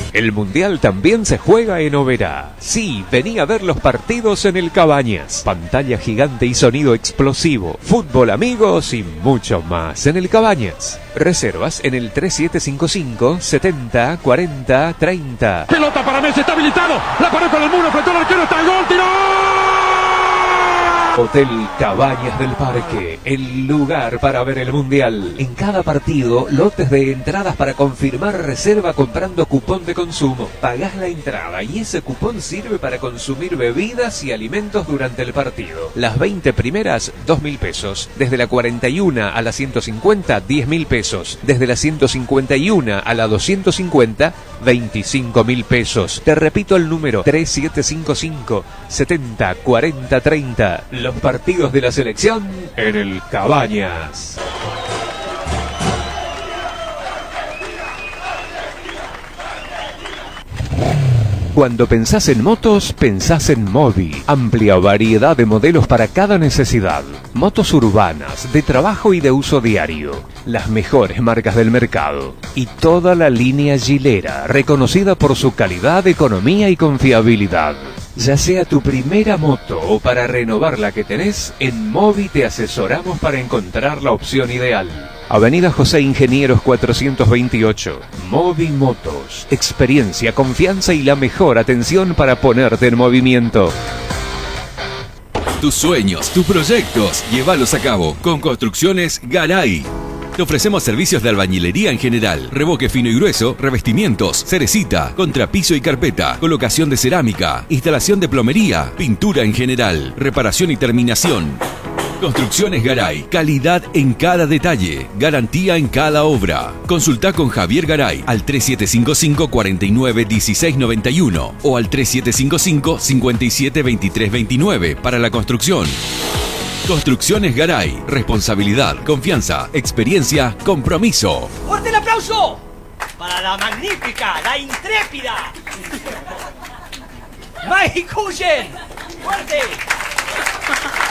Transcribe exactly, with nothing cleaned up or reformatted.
El Mundial también se juega en Oberá. Sí, vení a ver los partidos en el Cabañas. Pantalla gigante y sonido explosivo. Fútbol, amigos y mucho más en el Cabañas. Reservas en el tres siete cinco cinco, setenta, cuarenta, treinta. Pelota para Messi, está habilitado. La paró con el muro, frente al arquero, está el gol, tiró. Hotel Cabañas del Parque, el lugar para ver el Mundial. En cada partido, lotes de entradas para confirmar reserva comprando cupón de consumo. Pagás la entrada y ese cupón sirve para consumir bebidas y alimentos durante el partido. Las veinte primeras, dos mil pesos. Desde la cuarenta y una a la ciento cincuenta, diez mil pesos. Desde la ciento cincuenta y una a la doscientos cincuenta, veinticinco mil pesos. Te repito el número tres siete cinco cinco, setenta, cuarenta, treinta. Los partidos de la selección en el Cabañas. Cuando pensás en motos, pensás en Movi. Amplia variedad de modelos para cada necesidad. Motos urbanas, de trabajo y de uso diario. Las mejores marcas del mercado. Y toda la línea Gilera, reconocida por su calidad, economía y confiabilidad. Ya sea tu primera moto o para renovar la que tenés, en Movi te asesoramos para encontrar la opción ideal. Avenida José Ingenieros cuatrocientos veintiocho. Movi Motos. Experiencia, confianza y la mejor atención para ponerte en movimiento. Tus sueños, tus proyectos, llévalos a cabo con Construcciones Garay. Te ofrecemos servicios de albañilería en general, revoque fino y grueso, revestimientos, cerecita, contrapiso y carpeta, colocación de cerámica, instalación de plomería, pintura en general, reparación y terminación. Construcciones Garay, calidad en cada detalle, garantía en cada obra. Consulta con Javier Garay al tres siete cinco cinco, cuatro nueve, uno seis nueve uno o al tres siete cinco cinco, cinco siete, dos tres dos nueve para la construcción. Construcciones Garay, responsabilidad, confianza, experiencia, compromiso. ¡Fuerte el aplauso! Para la magnífica, la intrépida Mai Kuyen. ¡Fuerte!